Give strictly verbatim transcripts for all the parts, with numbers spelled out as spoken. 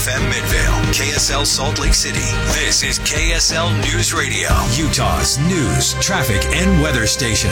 F M Midvale, K S L Salt Lake City. This is K S L News Radio, Utah's news, traffic, and weather station.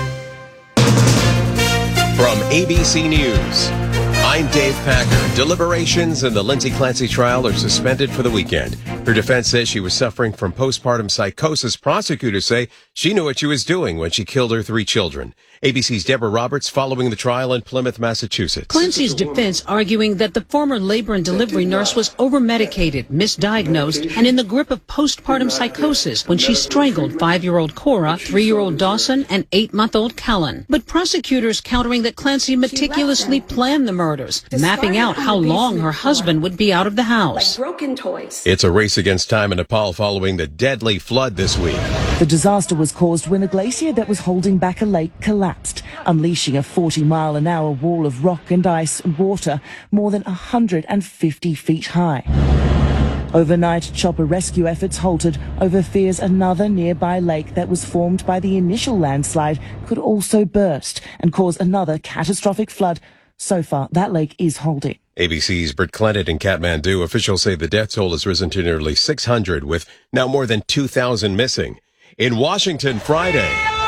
From A B C News, I'm Dave Packer. Deliberations in the Lindsay Clancy trial are suspended for the weekend. Her defense says she was suffering from postpartum psychosis. Prosecutors say she knew what she was doing when she killed her three children. A B C's Deborah Roberts following the trial in Plymouth, Massachusetts. Clancy's defense arguing that the former labor and delivery nurse was over-medicated, misdiagnosed, and in the grip of postpartum psychosis when she strangled five-year-old Cora, three-year-old Dawson, and eight-month-old Kellen. But prosecutors countering that Clancy meticulously planned the murders, mapping out how long her husband would be out of the house. Like broken toys. It's a race against time in Nepal following the deadly flood this week. The disaster was caused when a glacier that was holding back a lake collapsed, unleashing a forty mile an hour wall of rock and ice and water more than one hundred fifty feet high. Overnight, chopper rescue efforts halted over fears another nearby lake that was formed by the initial landslide could also burst and cause another catastrophic flood. So far, that lake is holding. A B C's Britt Clement in Kathmandu. Officials say the death toll has risen to nearly six hundred, with now more than two thousand missing. In Washington, Friday,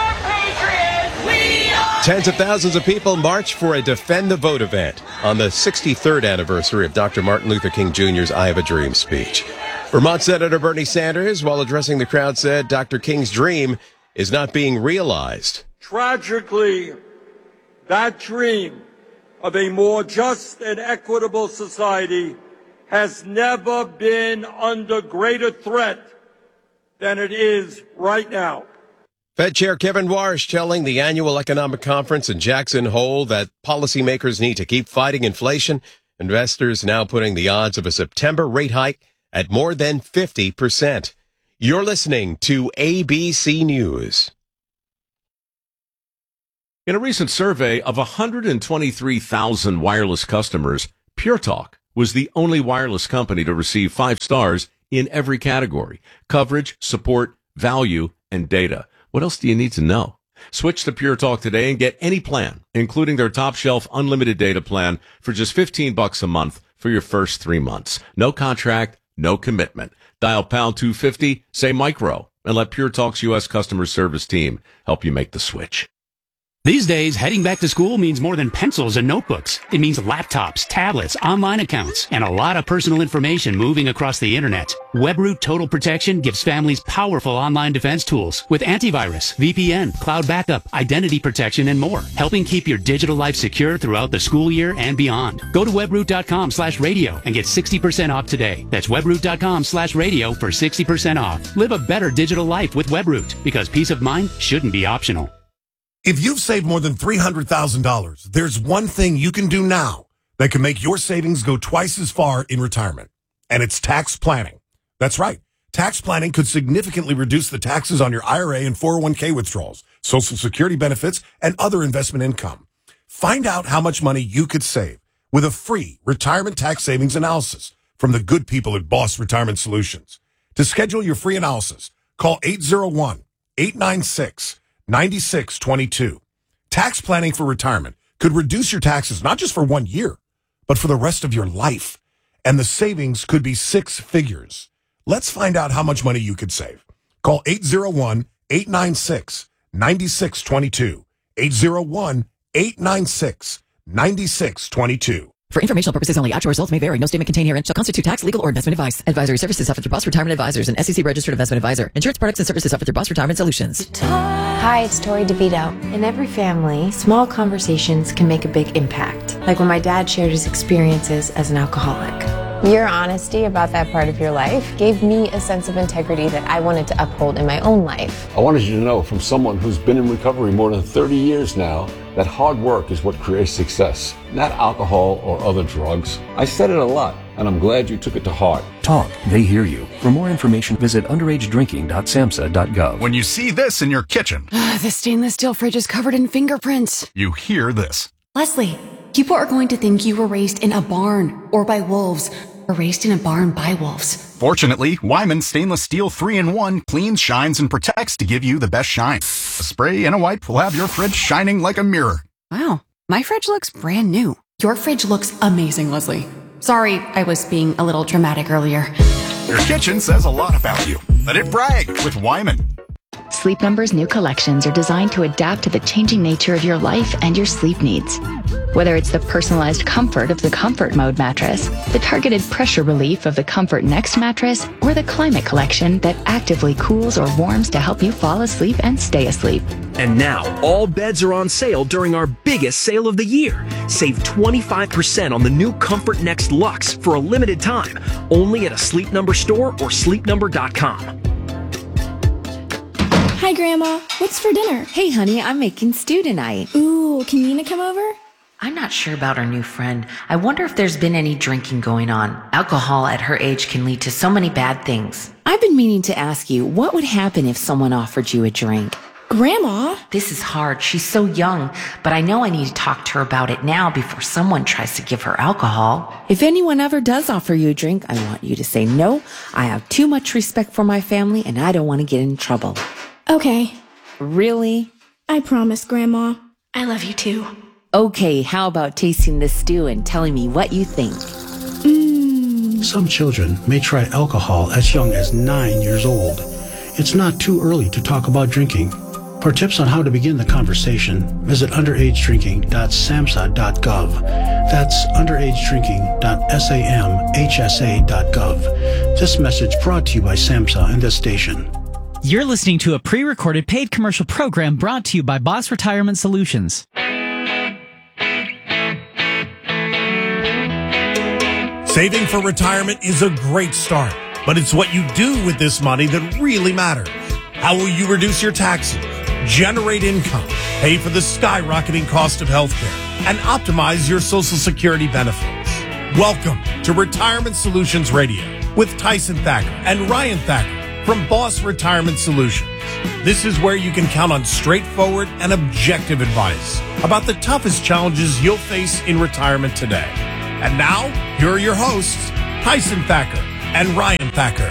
tens of thousands of people marched for a Defend the Vote event on the sixty-third anniversary of Doctor Martin Luther King Junior's I Have a Dream speech. Vermont Senator Bernie Sanders, while addressing the crowd, said Doctor King's dream is not being realized. Tragically, that dream of a more just and equitable society has never been under greater threat than it is right now. Fed Chair Kevin Warsh telling the annual economic conference in Jackson Hole that policymakers need to keep fighting inflation. Investors now putting the odds of a September rate hike at more than fifty percent. You're listening to A B C News. In a recent survey of one hundred twenty-three thousand wireless customers, Pure Talk was the only wireless company to receive five stars in every category: coverage, support, value, and data. What else do you need to know? Switch to Pure Talk today and get any plan, including their top shelf unlimited data plan, for just fifteen bucks a month for your first three months. No contract, no commitment. Dial pound two fifty, say micro, and let Pure Talk's U S customer service team help you make the switch. These days, heading back to school means more than pencils and notebooks. It means laptops, tablets, online accounts, and a lot of personal information moving across the internet. WebRoot Total Protection gives families powerful online defense tools with antivirus, V P N, cloud backup, identity protection, and more, helping keep your digital life secure throughout the school year and beyond. Go to webroot.com slash radio and get sixty percent off today. That's webroot.com slash radio for sixty percent off. Live a better digital life with WebRoot, because peace of mind shouldn't be optional. If you've saved more than three hundred thousand dollars, there's one thing you can do now that can make your savings go twice as far in retirement, and it's tax planning. That's right. Tax planning could significantly reduce the taxes on your I R A and four oh one k withdrawals, Social Security benefits, and other investment income. Find out how much money you could save with a free retirement tax savings analysis from the good people at Boss Retirement Solutions. To schedule your free analysis, call eight oh one, eight nine six, nine six two two. Tax planning for retirement could reduce your taxes not just for one year, but for the rest of your life. And the savings could be six figures. Let's find out how much money you could save. Call eight oh one, eight nine six, nine six two two. eight oh one, eight nine six, nine six two two. For informational purposes only, actual results may vary. No statement contained herein shall constitute tax, legal, or investment advice. Advisory services offered through Boss Retirement Advisors and S E C registered investment advisor. Insurance products and services offered through Boss Retirement Solutions. Hi, it's Tori DeVito. In every family, small conversations can make a big impact. Like when my dad shared his experiences as an alcoholic. Your honesty about that part of your life gave me a sense of integrity that I wanted to uphold in my own life. I wanted you to know, from someone who's been in recovery more than thirty years now, that hard work is what creates success, not alcohol or other drugs. I said it a lot, and I'm glad you took it to heart. Talk, they hear you. For more information, visit underage drinking dot samhsa dot gov. When you see this in your kitchen, the stainless steel fridge is covered in fingerprints. You hear this. Leslie, people are going to think you were raised in a barn or by wolves, or raised in a barn by wolves. Fortunately, Wyman Stainless Steel three in one cleans, shines, and protects to give you the best shine. A spray and a wipe will have your fridge shining like a mirror. Wow, my fridge looks brand new. Your fridge looks amazing, Leslie. Sorry, I was being a little dramatic earlier. Your kitchen says a lot about you. Let it brag with Wyman. Sleep Number's new collections are designed to adapt to the changing nature of your life and your sleep needs. Whether it's the personalized comfort of the Comfort Mode mattress, the targeted pressure relief of the Comfort Next mattress, or the Climate Collection that actively cools or warms to help you fall asleep and stay asleep. And now, all beds are on sale during our biggest sale of the year. Save twenty-five percent on the new Comfort Next Luxe for a limited time, only at a Sleep Number store or sleep number dot com. Hi, Grandma. What's for dinner? Hey, honey, I'm making stew tonight. Ooh, can Nina come over? I'm not sure about our new friend. I wonder if there's been any drinking going on. Alcohol at her age can lead to so many bad things. I've been meaning to ask you, what would happen if someone offered you a drink? Grandma? This is hard. She's so young, but I know I need to talk to her about it now before someone tries to give her alcohol. If anyone ever does offer you a drink, I want you to say no. I have too much respect for my family and I don't want to get in trouble. Okay. Really? I promise, Grandma. I love you too. Okay, how about tasting this stew and telling me what you think? Mmm. Some children may try alcohol as young as nine years old. It's not too early to talk about drinking. For tips on how to begin the conversation, visit underage drinking dot samhsa dot gov. That's underage drinking dot samhsa dot gov. This message brought to you by SAMHSA and this station. You're listening to a pre-recorded paid commercial program brought to you by Boss Retirement Solutions. Saving for retirement is a great start, but it's what you do with this money that really matters. How will you reduce your taxes, generate income, pay for the skyrocketing cost of healthcare, and optimize your Social Security benefits? Welcome to Retirement Solutions Radio with Tyson Thacker and Ryan Thacker from Boss Retirement Solutions. This is where you can count on straightforward and objective advice about the toughest challenges you'll face in retirement today. And now, here are your hosts, Tyson Thacker and Ryan Thacker.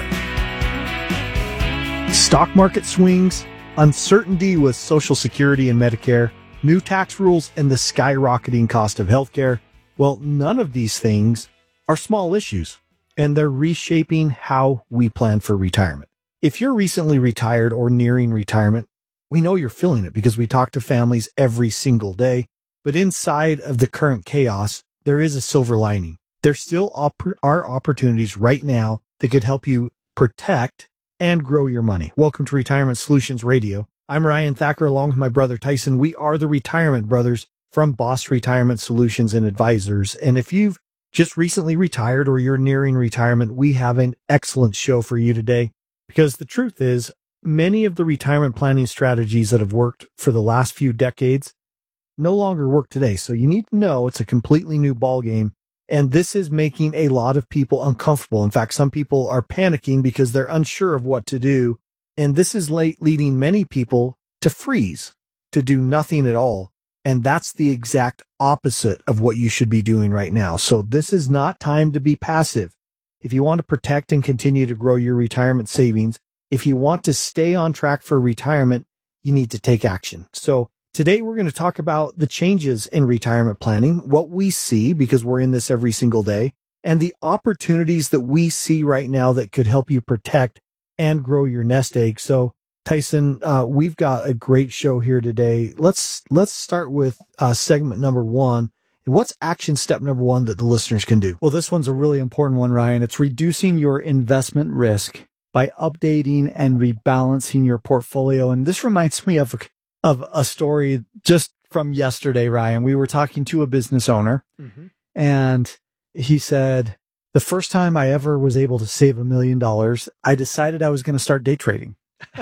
Stock market swings, uncertainty with Social Security and Medicare, new tax rules, and the skyrocketing cost of healthcare. Well, none of these things are small issues, and they're reshaping how we plan for retirement. If you're recently retired or nearing retirement, we know you're feeling it because we talk to families every single day. But inside of the current chaos, there is a silver lining. There still op- are opportunities right now that could help you protect and grow your money. Welcome to Retirement Solutions Radio. I'm Ryan Thacker along with my brother Tyson. We are the Retirement Brothers from Boss Retirement Solutions and Advisors. And if you've just recently retired or you're nearing retirement, we have an excellent show for you today. Because the truth is, many of the retirement planning strategies that have worked for the last few decades no longer work today. So you need to know it's a completely new ballgame. And this is making a lot of people uncomfortable. In fact, some people are panicking because they're unsure of what to do. And this is late leading many people to freeze, to do nothing at all. And that's the exact opposite of what you should be doing right now. So this is not time to be passive. If you want to protect and continue to grow your retirement savings, if you want to stay on track for retirement, you need to take action. So today we're going to talk about the changes in retirement planning, what we see because we're in this every single day, and the opportunities that we see right now that could help you protect and grow your nest egg. So Tyson, uh, we've got a great show here today. Let's, let's start with uh, segment number one. And what's action step number one that the listeners can do? Well, this one's a really important one, Ryan. It's reducing your investment risk by updating and rebalancing your portfolio. And this reminds me of, of a story just from yesterday, Ryan. We were talking to a business owner mm-hmm. and he said, the first time I ever was able to save a million dollars, I decided I was going to start day trading.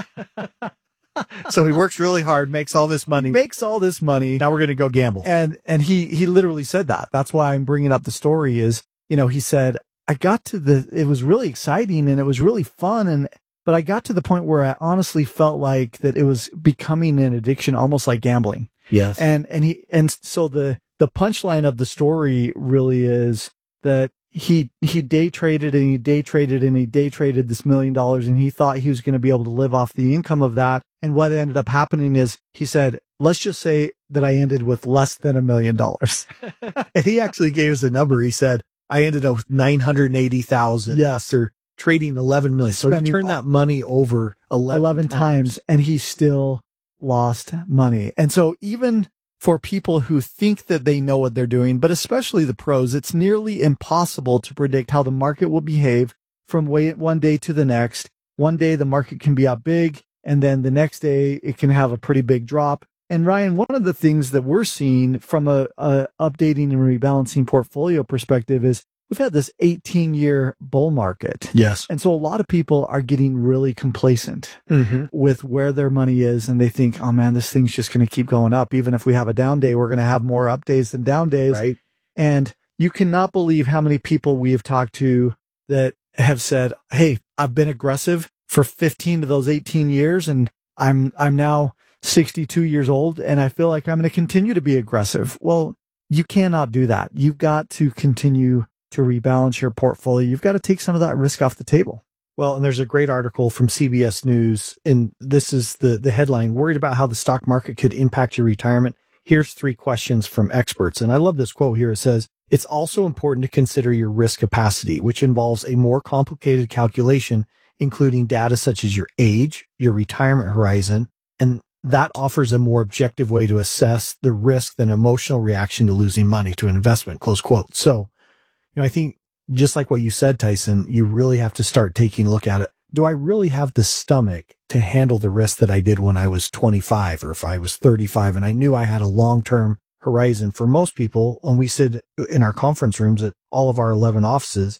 So he works really hard, makes all this money, makes all this money. Now we're going to go gamble. And, and he, he literally said that. That's why I'm bringing up the story is, you know, he said, I got to the, it was really exciting and it was really fun. And, but I got to the point where I honestly felt like that it was becoming an addiction, almost like gambling. Yes. And, and he, and so the, the punchline of the story really is that he, he day traded and he day traded and he day traded this million dollars and he thought he was going to be able to live off the income of that. And what ended up happening is he said, let's just say that I ended with less than a million dollars. And he actually gave us a number. He said, I ended up with nine hundred eighty thousand. Yes. Or trading eleven million. So you turn that money over eleven, eleven times, and he still lost money. And so even for people who think that they know what they're doing, but especially the pros, it's nearly impossible to predict how the market will behave from way, one day to the next. One day the market can be up big, and then the next day it can have a pretty big drop. And Ryan, one of the things that we're seeing from a, a updating and rebalancing portfolio perspective is we've had this eighteen year bull market. Yes. And so a lot of people are getting really complacent Mm-hmm. with where their money is. And they think, oh man, this thing's just going to keep going up. Even if we have a down day, we're going to have more up days than down days. Right. And you cannot believe how many people we have talked to that have said, hey, I've been aggressive for fifteen of those eighteen years. And I'm, I'm now sixty-two years old, and I feel like I'm going to continue to be aggressive. Well, you cannot do that. You've got to continue to rebalance your portfolio. You've got to take some of that risk off the table. Well, and there's a great article from C B S News, and this is the, the headline, worried about how the stock market could impact your retirement. Here's three questions from experts. And I love this quote here. It says, it's also important to consider your risk capacity, which involves a more complicated calculation, including data such as your age, your retirement horizon, and that offers a more objective way to assess the risk than emotional reaction to losing money to an investment, close quote. So, you know, I think just like what you said, Tyson, you really have to start taking a look at it. Do I really have the stomach to handle the risk that I did when I was twenty-five, or if I was thirty-five and I knew I had a long-term horizon? For most people, when we sit in our conference rooms at all of our eleven offices,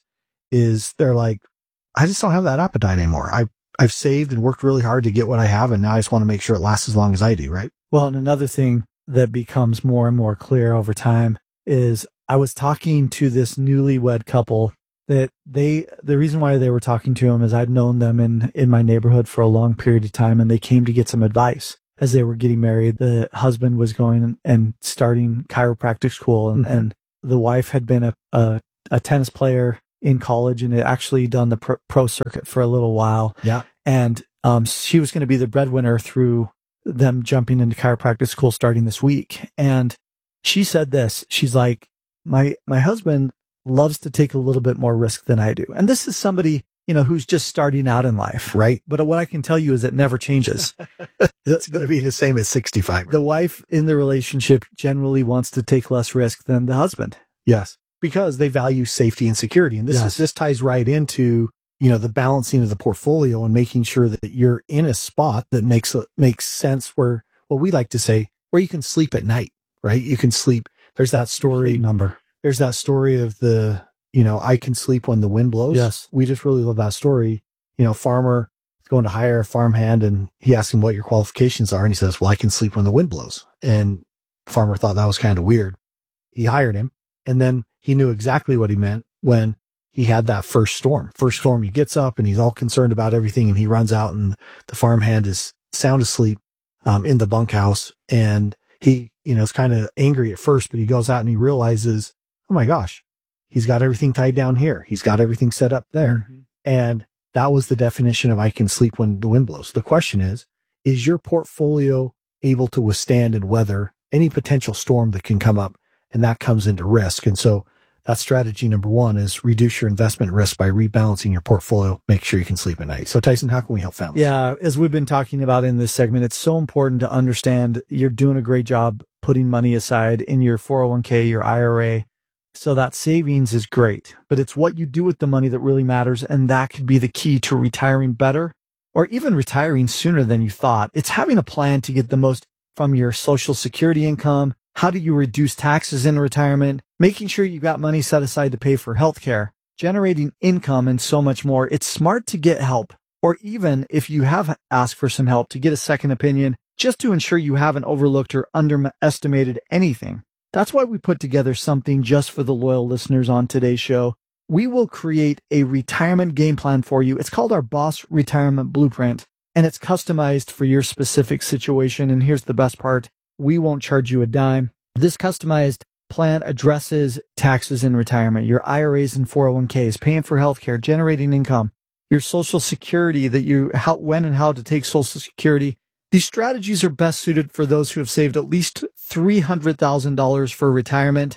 is they're like, I just don't have that appetite anymore. I I've saved and worked really hard to get what I have, and now I just want to make sure it lasts as long as I do, right? Well, and another thing that becomes more and more clear over time is I was talking to this newlywed couple that they, the reason why they were talking to him is I'd known them in, in my neighborhood for a long period of time, and they came to get some advice as they were getting married. The husband was going and starting chiropractic school, and, mm-hmm. and the wife had been a, a, a tennis player in college and had actually done the pro, pro circuit for a little while. Yeah. And um, she was going to be the breadwinner through them jumping into chiropractic school starting this week. And she said this, she's like, my, my husband loves to take a little bit more risk than I do. And this is somebody, you know, who's just starting out in life. Right. But what I can tell you is it never changes. It's going to be the same as sixty-five. The wife in the relationship generally wants to take less risk than the husband. Yes. Because they value safety and security. And this Yes. is, this ties right into, you know, the balancing of the portfolio and making sure that you're in a spot that makes, makes sense where, what we like to say, where you can sleep at night, right? You can sleep. There's that story number. There's that story of the, you know, I can sleep when the wind blows. Yes. We just really love that story. You know, farmer is going to hire a farmhand, and he asks him what your qualifications are. And he says, well, I can sleep when the wind blows. And farmer thought that was kind of weird. He hired him, and then he knew exactly what he meant when he had that first storm. First storm, he gets up and he's all concerned about everything, and he runs out, and the farmhand is sound asleep um, in the bunkhouse. And he, you know, is kind of angry at first, but he goes out and he realizes, oh my gosh, he's got everything tied down here. He's got everything set up there. Mm-hmm. And that was the definition of I can sleep when the wind blows. The question is, is your portfolio able to withstand and weather any potential storm that can come up? And that comes into risk. And so that's strategy number one, is reduce your investment risk by rebalancing your portfolio. Make sure you can sleep at night. So Tyson, how can we help families? Yeah. As we've been talking about in this segment, it's so important to understand you're doing a great job putting money aside in your four oh one k, your I R A. So that savings is great, but it's what you do with the money that really matters. And that could be the key to retiring better, or even retiring sooner than you thought. It's having a plan to get the most from your Social Security income. How do you reduce taxes in retirement? Making sure you've got money set aside to pay for healthcare, generating income, and so much more. It's smart to get help, or even if you have asked for some help, to get a second opinion, just to ensure you haven't overlooked or underestimated anything. That's why we put together something just for the loyal listeners on today's show. We will create a retirement game plan for you. It's called our Boss Retirement Blueprint, and it's customized for your specific situation. And here's the best part. We won't charge you a dime. This customized plan addresses taxes in retirement, your I R As and four oh one k's, paying for healthcare, generating income, your Social Security, that you, how, when and how to take Social Security. These strategies are best suited for those who have saved at least three hundred thousand dollars for retirement.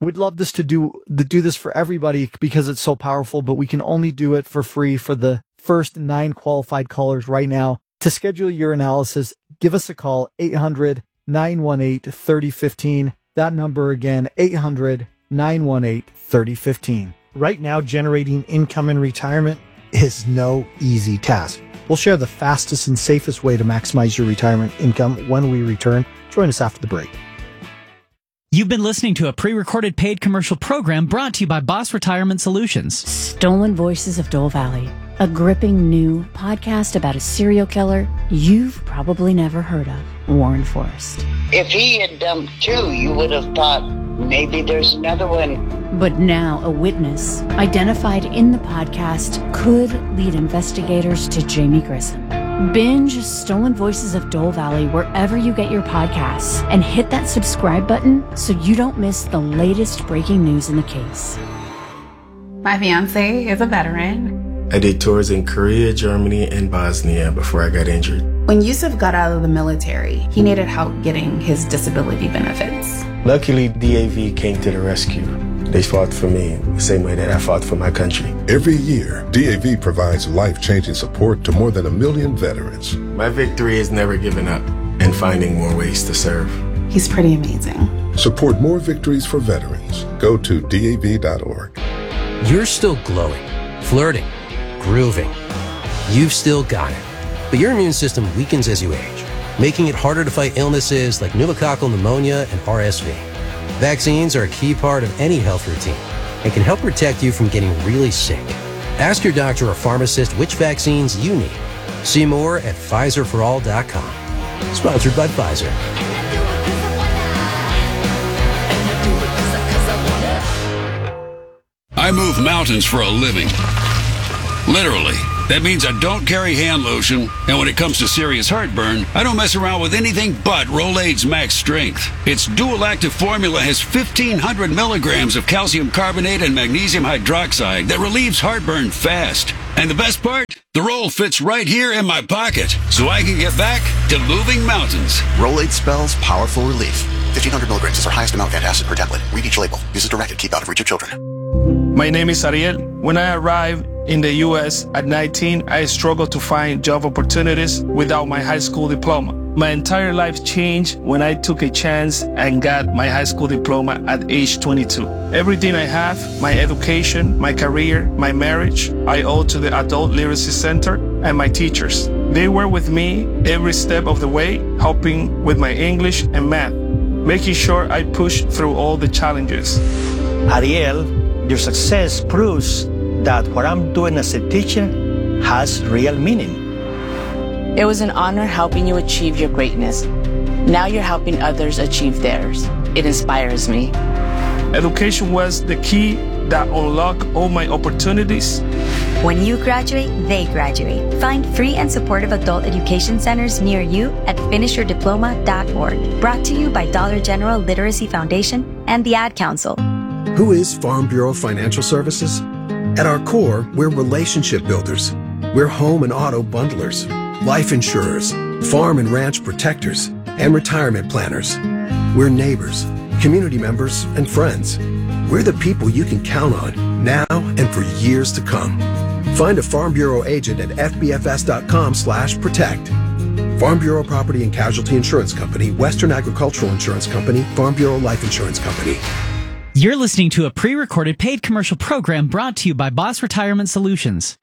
We'd love this to do, to do this for everybody because it's so powerful, but we can only do it for free for the first nine qualified callers right now. To schedule your analysis, give us a call, eight hundred, nine one eight, three oh one five. That number again, eight hundred, nine one eight, three oh one five. Right now, generating income in retirement is no easy task. We'll share the fastest and safest way to maximize your retirement income when we return. Join us after the break. You've been listening to a pre-recorded paid commercial program brought to you by Boss Retirement Solutions. Stolen Voices of Dole Valley, a gripping new podcast about a serial killer you've probably never heard of, Warren Forrest. If he had dumped two, you would have thought maybe there's another one. But now a witness, identified in the podcast, could lead investigators to Jamie Grissom. Binge Stolen Voices of Dole Valley wherever you get your podcasts and hit that subscribe button so you don't miss the latest breaking news in the case. My fiance is a veteran. I did tours in Korea, Germany, and Bosnia before I got injured. When Yusuf got out of the military, he needed help getting his disability benefits. Luckily, D A V came to the rescue. They fought for me the same way that I fought for my country. Every year, D A V provides life-changing support to more than a million veterans. My victory is never giving up and finding more ways to serve. He's pretty amazing. Support more victories for veterans. Go to D A V dot org. You're still glowing, flirting, grooving. You've still got it. But your immune system weakens as you age, making it harder to fight illnesses like pneumococcal pneumonia and R S V. Vaccines are a key part of any health routine and can help protect you from getting really sick. Ask your doctor or pharmacist which vaccines you need. See more at Pfizer for all dot com. Sponsored by Pfizer. I move mountains for a living. Literally. That means I don't carry hand lotion, and when it comes to serious heartburn, I don't mess around with anything but Rolaids Max Strength. Its dual-active formula has fifteen hundred milligrams of calcium carbonate and magnesium hydroxide that relieves heartburn fast. And the best part? The roll fits right here in my pocket, so I can get back to moving mountains. Rolaids spells powerful relief. fifteen hundred milligrams is our highest amount of antacid per tablet. Read each label. Use as directed. Keep out of reach of children. My name is Ariel. When I arrived in the U S at nineteen, I struggled to find job opportunities without my high school diploma. My entire life changed when I took a chance and got my high school diploma at age twenty-two. Everything I have, my education, my career, my marriage, I owe to the Adult Literacy Center and my teachers. They were with me every step of the way, helping with my English and math, making sure I pushed through all the challenges. Ariel, your success proves that what I'm doing as a teacher has real meaning. It was an honor helping you achieve your greatness. Now you're helping others achieve theirs. It inspires me. Education was the key that unlocked all my opportunities. When you graduate, they graduate. Find free and supportive adult education centers near you at finish your diploma dot org. Brought to you by Dollar General Literacy Foundation and the Ad Council. Who is Farm Bureau Financial Services? At our core, we're relationship builders. We're home and auto bundlers, life insurers, farm and ranch protectors, and retirement planners. We're neighbors, community members, and friends. We're the people you can count on now and for years to come. Find a Farm Bureau agent at f b f s dot com slash protect. Farm Bureau Property and Casualty Insurance Company, Western Agricultural Insurance Company, Farm Bureau Life Insurance Company. You're listening to a pre-recorded paid commercial program brought to you by Boss Retirement Solutions.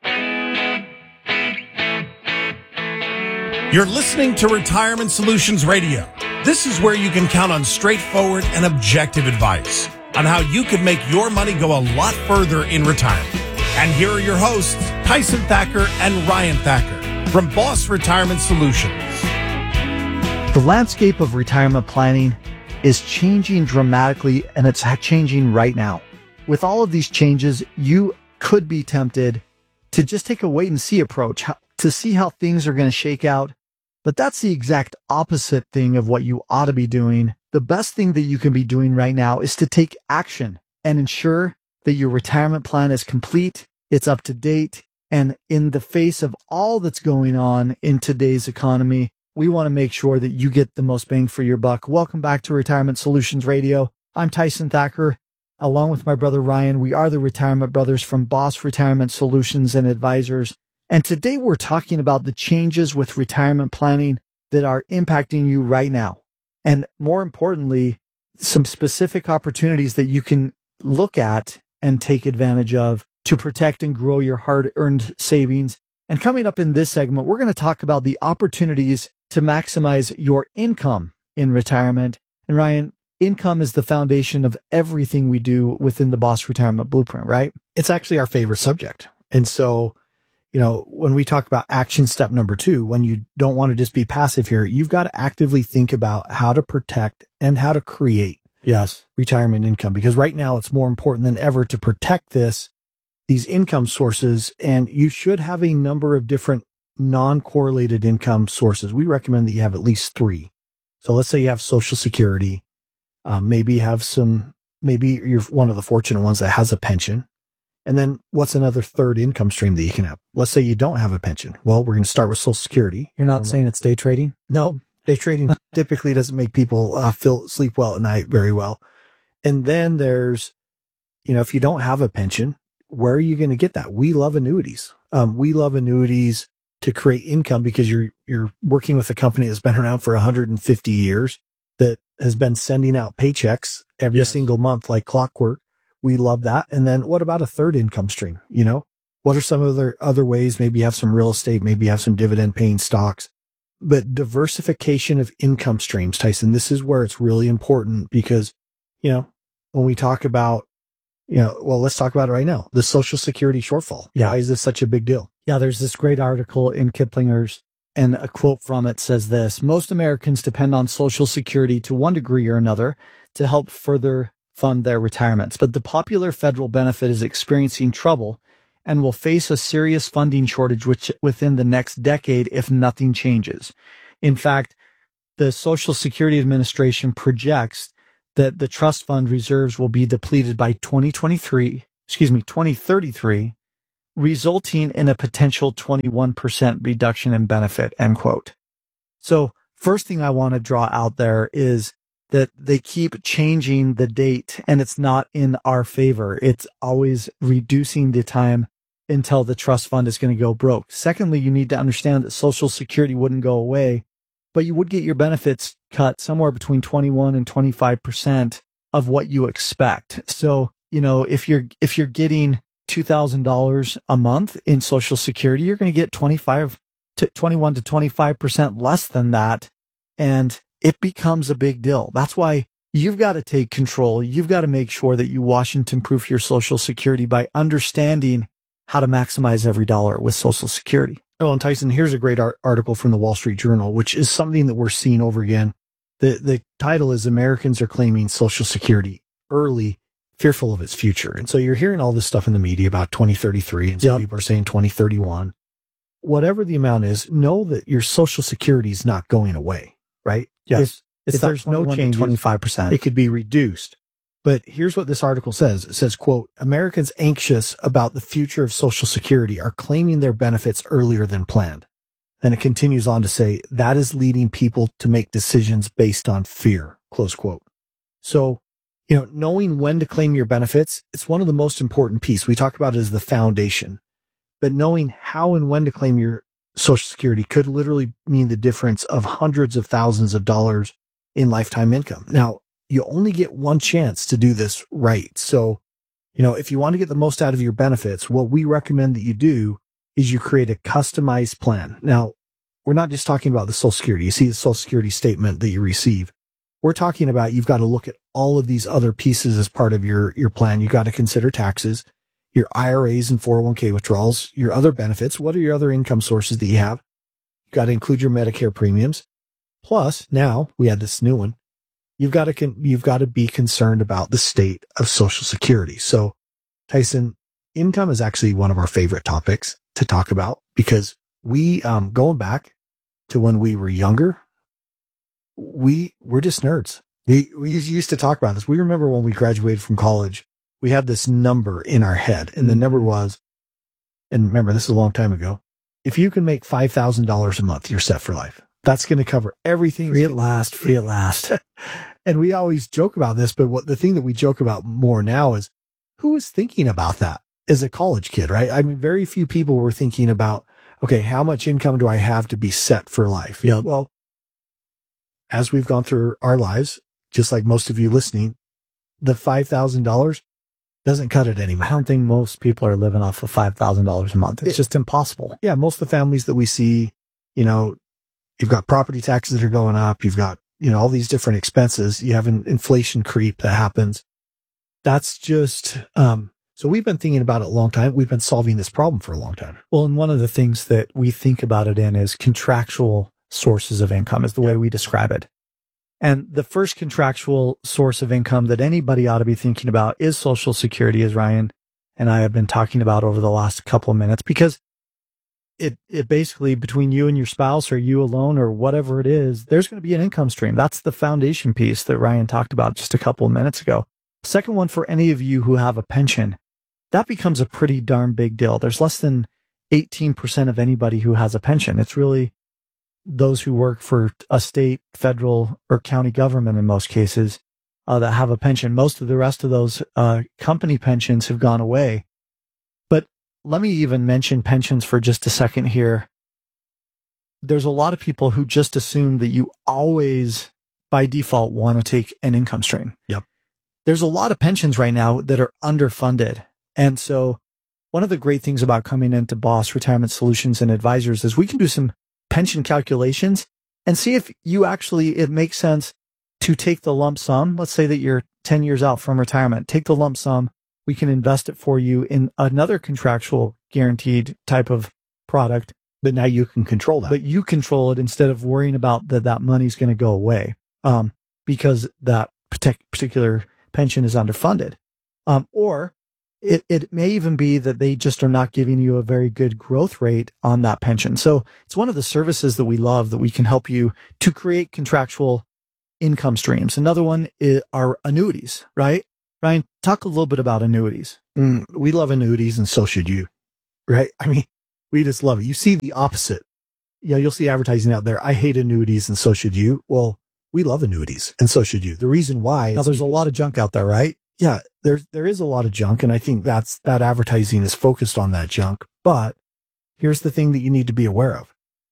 You're listening to Retirement Solutions Radio. This is where you can count on straightforward and objective advice on how you can make your money go a lot further in retirement. And here are your hosts, Tyson Thacker and Ryan Thacker from Boss Retirement Solutions. The landscape of retirement planning is changing dramatically, and it's changing right now. With all of these changes, you could be tempted to just take a wait and see approach to see how things are going to shake out. But that's the exact opposite thing of what you ought to be doing. The best thing that you can be doing right now is to take action and ensure that your retirement plan is complete, it's up to date, and in the face of all that's going on in today's economy, we want to make sure that you get the most bang for your buck. Welcome back to Retirement Solutions Radio. I'm Tyson Thacker. Along with my brother Ryan, we are the Retirement Brothers from Boss Retirement Solutions and Advisors. And today we're talking about the changes with retirement planning that are impacting you right now. And more importantly, some specific opportunities that you can look at and take advantage of to protect and grow your hard-earned savings. And coming up in this segment, we're going to talk about the opportunities to maximize your income in retirement. And Ryan, income is the foundation of everything we do within the Boss Retirement Blueprint, right? It's actually our favorite subject. And so, you know, when we talk about action step number two, when you don't want to just be passive here, you've got to actively think about how to protect and how to create yes, retirement income, because right now it's more important than ever to protect this, these income sources. And you should have a number of different non-correlated income sources. We recommend that you have at least three. So let's say you have Social Security, um, maybe you have some, maybe you're one of the fortunate ones that has a pension. And then what's another third income stream that you can have? Let's say you don't have a pension. Well, we're going to start with Social Security. You're not saying it's day trading? No, day trading typically doesn't make people uh, feel sleep well at night very well. And then there's, you know, if you don't have a pension, where are you going to get that? We love annuities. Um, we love annuities to create income because you're you're working with a company that's been around for one hundred fifty years that has been sending out paychecks every yes. single month like clockwork. We love that. And then what about a third income stream? You know, what are some other, other ways? Maybe you have some real estate, maybe you have some dividend paying stocks, but diversification of income streams, Tyson, this is where it's really important because, you know, when we talk about, you know, well, let's talk about it right now. The Social Security shortfall. Yeah. Why is this such a big deal? Yeah. There's this great article in Kiplinger's, and a quote from it says this: most Americans depend on Social Security to one degree or another to help further fund their retirements, but the popular federal benefit is experiencing trouble and will face a serious funding shortage which, within the next decade if nothing changes. In fact, the Social Security Administration projects that the trust fund reserves will be depleted by twenty twenty-three, excuse me, twenty thirty-three, resulting in a potential twenty-one percent reduction in benefit, end quote. So first thing I want to draw out there is that they keep changing the date and it's not in our favor. It's always reducing the time until the trust fund is going to go broke. Secondly, you need to understand that Social Security wouldn't go away, but you would get your benefits cut somewhere between twenty-one and twenty-five percent of what you expect. So, you know, if you're, if you're getting two thousand dollars a month in Social Security, you're going to get twenty-five to twenty-one to twenty-five percent less than that. And it becomes a big deal. That's why you've got to take control. You've got to make sure that you Washington proof your Social Security by understanding how to maximize every dollar with Social Security. Oh, and Tyson, here's a great art- article from the Wall Street Journal, which is something that we're seeing over again. The, the title is Americans are claiming Social Security early, fearful of its future. And so you're hearing all this stuff in the media about twenty thirty-three, and some yep. people are saying twenty thirty-one. Whatever the amount is, know that your Social Security is not going away, right? Yes. If, if there's no change, twenty-five percent. It could be reduced. But here's what this article says. It says, quote, Americans anxious about the future of Social Security are claiming their benefits earlier than planned. Then it continues on to say that is leading people to make decisions based on fear, close quote. So, you know, knowing when to claim your benefits, it's one of the most important pieces. We talk about it as the foundation, but knowing how and when to claim your Social Security could literally mean the difference of hundreds of thousands of dollars in lifetime income. Now, you only get one chance to do this right. So, you know, if you want to get the most out of your benefits, what we recommend that you do is you create a customized plan. Now, we're not just talking about the Social Security. You see the Social Security statement that you receive. We're talking about you've got to look at all of these other pieces as part of your, your plan. You've got to consider taxes, your I R As and four oh one k withdrawals, your other benefits. What are your other income sources that you have? You've got to include your Medicare premiums. Plus, now we had this new one. You've got to, con- you've got to be concerned about the state of Social Security. So, Tyson, income is actually one of our favorite topics to talk about because we, um, going back to when we were younger, we we're just nerds. We, we used to talk about this. We remember when we graduated from college, we had this number in our head, and the number was, and remember, this is a long time ago. If you can make five thousand dollars a month, you're set for life. That's going to cover everything. Free at last, free at last. And we always joke about this, but what the thing that we joke about more now is who is thinking about that as a college kid, right? I mean, very few people were thinking about, okay, how much income do I have to be set for life? Yeah. Well, as we've gone through our lives, just like most of you listening, the five thousand dollars doesn't cut it anymore. I don't think most people are living off of five thousand dollars a month. It's It- just impossible. Yeah. Most of the families that we see, you know, you've got property taxes that are going up. You've got, you know, all these different expenses. You have an inflation creep that happens. That's just, um, so we've been thinking about it a long time. We've been solving this problem for a long time. Well, and one of the things that we think about it in is contractual sources of income is the way we describe it. And the first contractual source of income that anybody ought to be thinking about is Social Security, as Ryan and I have been talking about over the last couple of minutes, because it, it basically, between you and your spouse or you alone or whatever it is, there's going to be an income stream. That's the foundation piece that Ryan talked about just a couple of minutes ago. Second one, for any of you who have a pension, that becomes a pretty darn big deal. There's less than eighteen percent of anybody who has a pension. It's really those who work for a state, federal, or county government in most cases uh, that have a pension. Most of the rest of those uh, company pensions have gone away. But let me even mention pensions for just a second here. There's a lot of people who just assume that you always, by default, want to take an income stream. Yep. There's a lot of pensions right now that are underfunded. And so one of the great things about coming into Boss Retirement Solutions and Advisors is we can do some pension calculations and see if you actually, it makes sense to take the lump sum. Let's say that you're ten years out from retirement, take the lump sum. We can invest it for you in another contractual guaranteed type of product. But now you can control that. But you control it instead of worrying about that that money's going to go away, um, because that partic- particular pension is underfunded. Um, or It it may even be that they just are not giving you a very good growth rate on that pension. So it's one of the services that we love that we can help you to create contractual income streams. Another one is, are annuities, right? Ryan, talk a little bit about annuities. Mm, we love annuities, and so should you, right? I mean, we just love it. You see the opposite. Yeah, you'll see advertising out there. I hate annuities, and so should you. Well, we love annuities, and so should you. The reason why Now, is there's a lot of junk out there, right? yeah, there there is a lot of junk, and I think that's that advertising is focused on that junk. But here's the thing that you need to be aware of.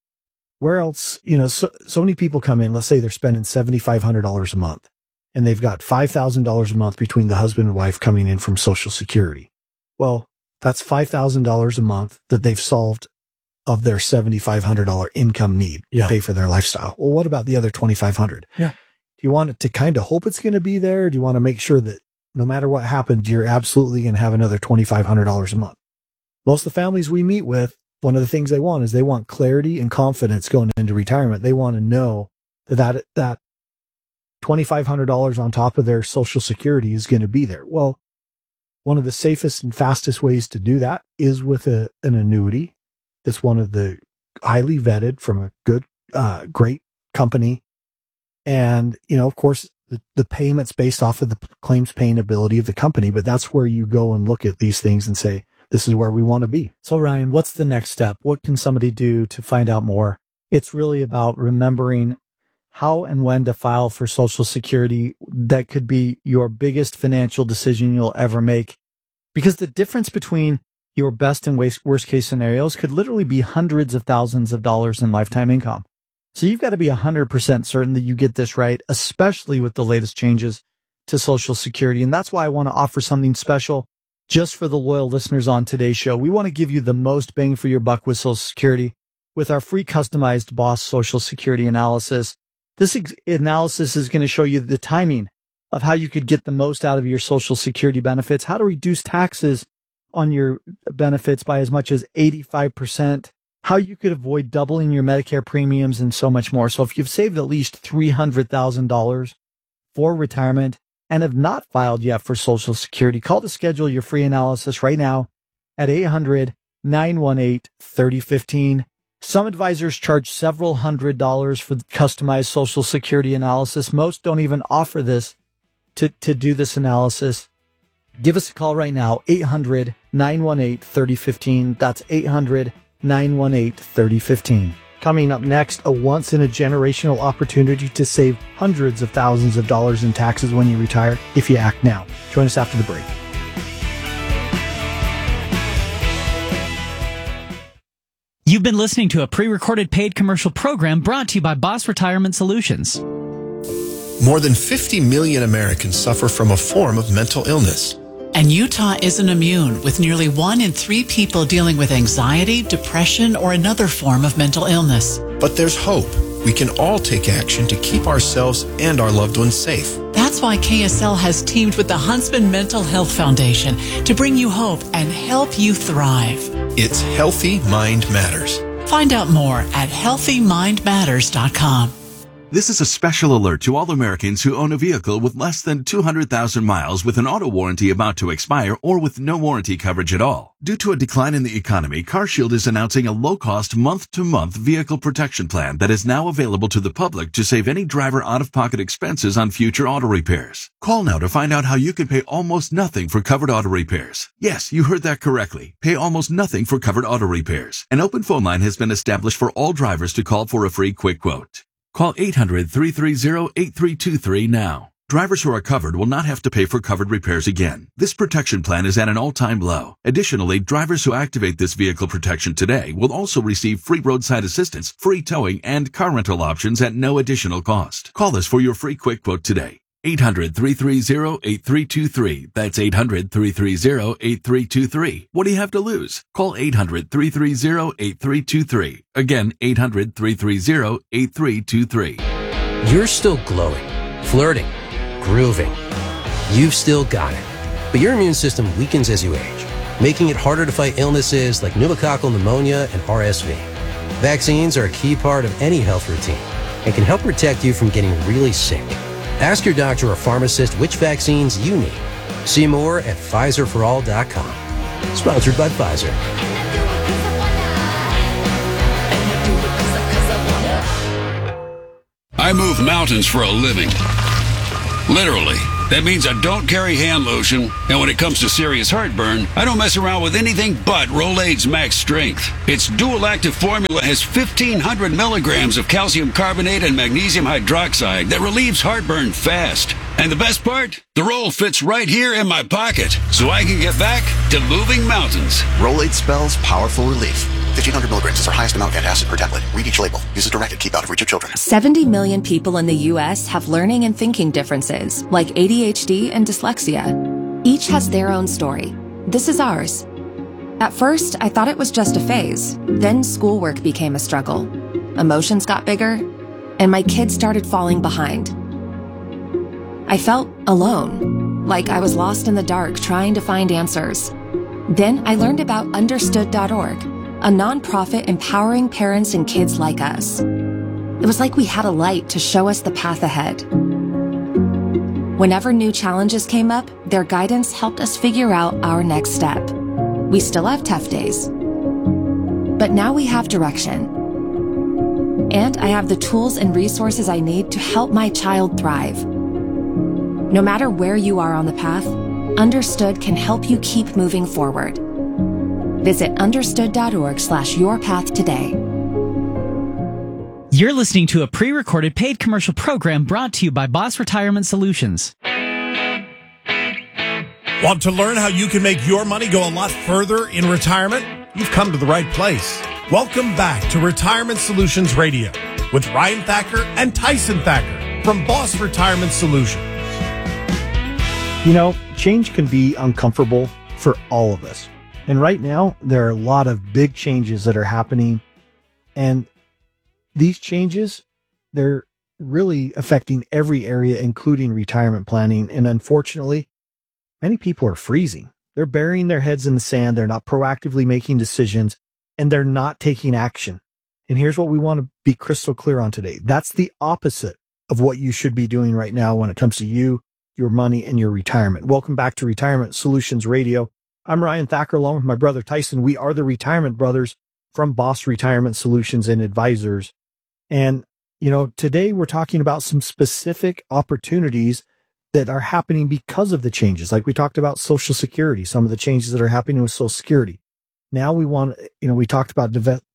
Where else, you know, so, so many people come in, let's say they're spending seven thousand five hundred dollars a month, and they've got five thousand dollars a month between the husband and wife coming in from Social Security. Well, that's five thousand dollars a month that they've solved of their seven thousand five hundred dollars income need Yeah. to pay for their lifestyle. Well, what about the other two thousand five hundred dollars? Yeah. Do you want it to kind of hope it's going to be there? Or do you want to make sure that no matter what happens, you're absolutely going to have another two thousand five hundred dollars a month? Most of the families we meet with, one of the things they want is they want clarity and confidence going into retirement. They want to know that that, that two thousand five hundred dollars on top of their Social Security is going to be there. Well, one of the safest and fastest ways to do that is with a, an annuity. That's one of the highly vetted from a good, uh, great company. And, you know, of course, the, the payments based off of the claims paying ability of the company, but that's where you go and look at these things and say, this is where we want to be. So Ryan, what's the next step? What can somebody do to find out more? It's really about remembering how and when to file for Social Security. That could be your biggest financial decision you'll ever make, because the difference between your best and worst case scenarios could literally be hundreds of thousands of dollars in lifetime income. So you've got to be one hundred percent certain that you get this right, especially with the latest changes to Social Security. And that's why I want to offer something special just for the loyal listeners on today's show. We want to give you the most bang for your buck with Social Security with our free customized Boss Social Security analysis. This ex- analysis is going to show you the timing of how you could get the most out of your Social Security benefits, how to reduce taxes on your benefits by as much as eighty-five percent, how you could avoid doubling your Medicare premiums, and so much more. So if you've saved at least three hundred thousand dollars for retirement and have not filed yet for Social Security, call to schedule your free analysis right now at eight hundred, nine one eight, three oh one five. Some advisors charge several hundred dollars for the customized Social Security analysis. Most don't even offer this to, to do this analysis. Give us a call right now, eight hundred, nine one eight, three oh one five. That's eight hundred, nine one eight, three oh one five. Coming up next, a once-in-a-generational opportunity to save hundreds of thousands of dollars in taxes when you retire if you act now. Join us after the break. You've been listening to a pre-recorded paid commercial program brought to you by Boss Retirement Solutions. More than fifty million Americans suffer from a form of mental illness. And Utah isn't immune, with nearly one in three people dealing with anxiety, depression, or another form of mental illness. But there's hope. We can all take action to keep ourselves and our loved ones safe. That's why K S L has teamed with the Huntsman Mental Health Foundation to bring you hope and help you thrive. It's Healthy Mind Matters. Find out more at healthy mind matters dot com. This is a special alert to all Americans who own a vehicle with less than two hundred thousand miles with an auto warranty about to expire or with no warranty coverage at all. Due to a decline in the economy, CarShield is announcing a low-cost month-to-month vehicle protection plan that is now available to the public to save any driver out-of-pocket expenses on future auto repairs. Call now to find out how you can pay almost nothing for covered auto repairs. Yes, you heard that correctly. Pay almost nothing for covered auto repairs. An open phone line has been established for all drivers to call for a free quick quote. Call eight hundred, three three zero, eight three two three now. Drivers who are covered will not have to pay for covered repairs again. This protection plan is at an all-time low. Additionally, drivers who activate this vehicle protection today will also receive free roadside assistance, free towing, and car rental options at no additional cost. Call us for your free quick quote today. eight hundred, three three zero, eight three two three. That's eight hundred, three three zero, eight three two three. What do you have to lose? Call eight hundred, three three zero, eight three two three. Again, eight hundred, three three zero, eight three two three. You're still glowing, flirting, grooving. You've still got it. But your immune system weakens as you age, making it harder to fight illnesses like pneumococcal pneumonia and R S V. Vaccines are a key part of any health routine and can help protect you from getting really sick. Ask your doctor or pharmacist which vaccines you need. See more at Pfizer for all dot com. Sponsored by Pfizer. I move mountains for a living. Literally. That means I don't carry hand lotion, and when it comes to serious heartburn, I don't mess around with anything but Rolaids Max Strength. Its dual-active formula has fifteen hundred milligrams of calcium carbonate and magnesium hydroxide that relieves heartburn fast. And the best part? The roll fits right here in my pocket, so I can get back to moving mountains. Rolaids spells powerful relief. fifteen hundred milligrams is our highest amount of antacid per tablet. Read each label. Use as directed. Keep out of reach of children. seventy million people in the U S have learning and thinking differences, like A D H D and dyslexia. Each has their own story. This is ours. At first, I thought it was just a phase. Then schoolwork became a struggle. Emotions got bigger, and my kids started falling behind. I felt alone, like I was lost in the dark trying to find answers. Then I learned about understood dot org, a nonprofit empowering parents and kids like us. It was like we had a light to show us the path ahead. Whenever new challenges came up, their guidance helped us figure out our next step. We still have tough days, but now we have direction. And I have the tools and resources I need to help my child thrive. No matter where you are on the path, Understood can help you keep moving forward. Visit understood dot org slash your path today. You're listening to a pre-recorded paid commercial program brought to you by Boss Retirement Solutions. Want to learn how you can make your money go a lot further in retirement? You've come to the right place. Welcome back to Retirement Solutions Radio with Ryan Thacker and Tyson Thacker from Boss Retirement Solutions. You know, change can be uncomfortable for all of us. And right now, there are a lot of big changes that are happening. And these changes, they're really affecting every area, including retirement planning. And unfortunately, many people are freezing. They're burying their heads in the sand. They're not proactively making decisions, and they're not taking action. And here's what we want to be crystal clear on today. That's the opposite of what you should be doing right now when it comes to you, your money, and your retirement. Welcome back to Retirement Solutions Radio. I'm Ryan Thacker, along with my brother Tyson. We are the Retirement Brothers from Boss Retirement Solutions and Advisors. And, you know, today we're talking about some specific opportunities that are happening because of the changes. Like we talked about Social Security, some of the changes that are happening with Social Security. Now we want, you know, we talked about de-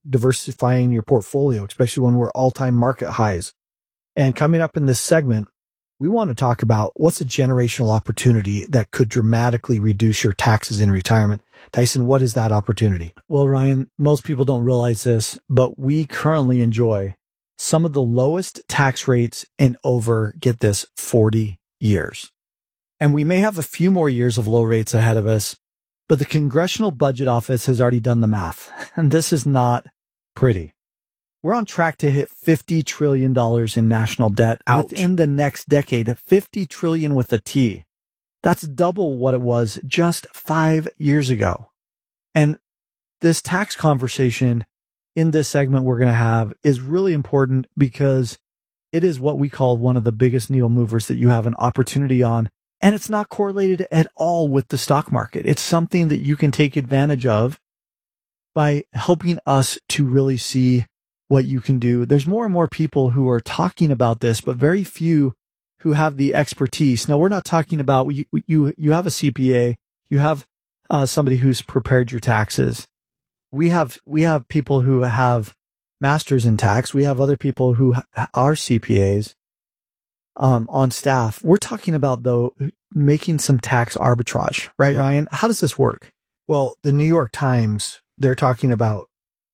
diversifying your portfolio, especially when we're all-time market highs. And coming up in this segment, we want to talk about what's a generational opportunity that could dramatically reduce your taxes in retirement. Tyson, what is that opportunity? Well, Ryan, most people don't realize this, but we currently enjoy some of the lowest tax rates in over, get this, forty years. And we may have a few more years of low rates ahead of us, but the Congressional Budget Office has already done the math, and this is not pretty. We're on track to hit fifty trillion dollars in national debt Ouch. within the next decade, fifty trillion with a T. That's double what it was just five years ago. And this tax conversation in this segment we're going to have is really important because it is what we call one of the biggest needle movers that you have an opportunity on. And it's not correlated at all with the stock market. It's something that you can take advantage of by helping us to really see what you can do. There's more and more people who are talking about this, but very few who have the expertise. Now, we're not talking about you, you, you have a C P A, you have uh, somebody who's prepared your taxes. We have, we have people who have masters in tax. We have other people who are C P As. Um, on staff. We're talking about, though, making some tax arbitrage, right, Ryan? How does this work? Well, the New York Times, they're talking about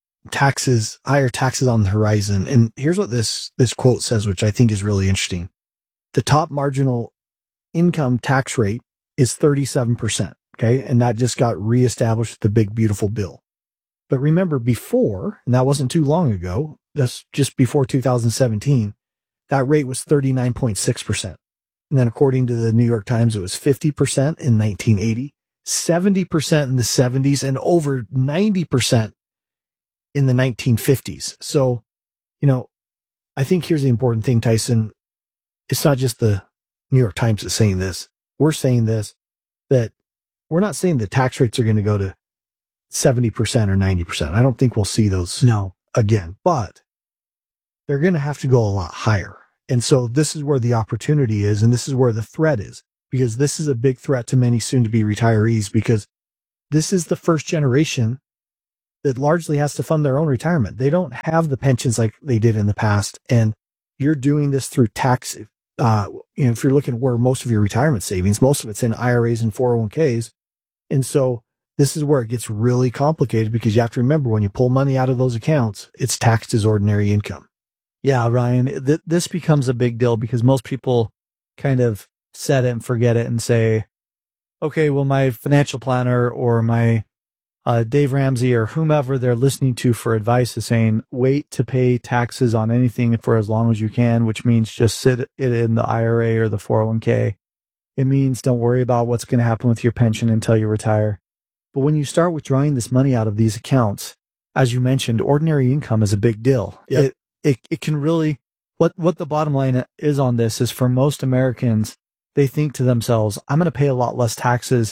taxes, higher taxes on the horizon. And here's what this, this quote says, which I think is really interesting. The top marginal income tax rate is thirty-seven percent. Okay. And that just got reestablished with the big, beautiful bill. But remember before, and that wasn't too long ago, that's just before two thousand seventeen, that rate was thirty-nine point six percent. And then according to the New York Times, it was fifty percent in nineteen eighty, seventy percent in the seventies, and over ninety percent in the nineteen fifties. So, you know, I think here's the important thing, Tyson. It's not just the New York Times that's saying this. We're saying this, that we're not saying the tax rates are going to go to seventy percent or ninety percent. I don't think we'll see those no. again, but they're going to have to go a lot higher. And so this is where the opportunity is, and this is where the threat is, because this is a big threat to many soon-to-be retirees, because this is the first generation that largely has to fund their own retirement. They don't have the pensions like they did in the past, and you're doing this through tax. Uh, you know, if you're looking where most of your retirement savings, most of it's in I R As and four oh one k's. And so this is where it gets really complicated, because you have to remember, when you pull money out of those accounts, it's taxed as ordinary income. Yeah, Ryan, th- this becomes a big deal because most people kind of set it and forget it and say, okay, well, my financial planner or my uh, Dave Ramsey or whomever they're listening to for advice is saying, wait to pay taxes on anything for as long as you can, which means just sit it in the I R A or the four oh one k. It means don't worry about what's going to happen with your pension until you retire. But when you start withdrawing this money out of these accounts, as you mentioned, ordinary income is a big deal. Yep. It, It it can really, what, what the bottom line is on this is, for most Americans, they think to themselves, I'm going to pay a lot less taxes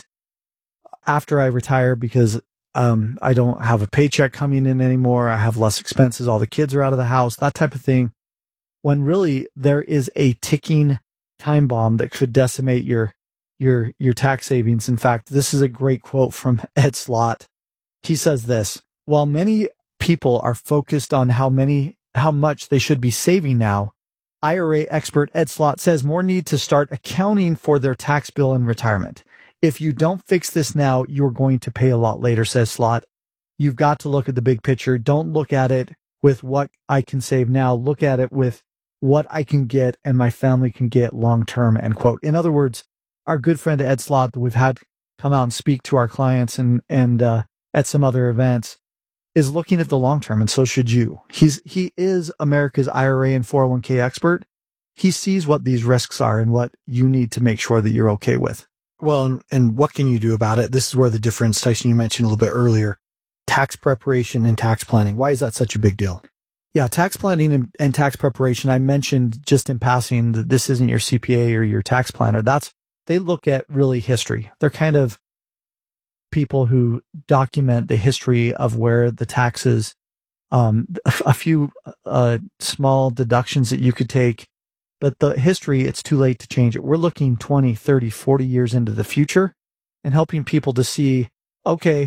after I retire because um, I don't have a paycheck coming in anymore. I have less expenses. All the kids are out of the house, that type of thing. When really there is a ticking time bomb that could decimate your, your, your tax savings. In fact, this is a great quote from Ed Slott. He says this: while many people are focused on how many how much they should be saving now, I R A expert Ed Slott says more need to start accounting for their tax bill in retirement. If you don't fix this now, you're going to pay a lot later, says Slott. You've got to look at the big picture. Don't look at it with what I can save now. Look at it with what I can get and my family can get long term, end quote. In other words, our good friend Ed Slott that we've had come out and speak to our clients and, and uh, at some other events is looking at the long term, and so should you. He's he is America's I R A and four oh one k expert. He sees what these risks are and what you need to make sure that you're okay with. Well, and, and what can you do about it? This is where the difference, Tyson, you mentioned a little bit earlier, tax preparation and tax planning. Why is that such a big deal? Yeah, tax planning and, and tax preparation. I mentioned just in passing that this isn't your C P A or your tax planner. That's, they look at really history. They're kind of people who document the history of where the taxes, um, a few uh, small deductions that you could take, but the history, it's too late to change it. We're looking twenty, thirty, forty years into the future and helping people to see, okay,